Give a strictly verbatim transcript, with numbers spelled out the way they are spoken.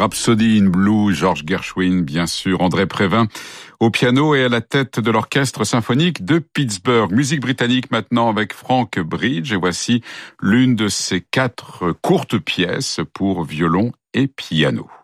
Rhapsody in Blue, George Gershwin, bien sûr, André Prévin au piano et à la tête de l'orchestre symphonique de Pittsburgh. Musique britannique maintenant avec Frank Bridge, et voici l'une de ses quatre courtes pièces pour violon et piano.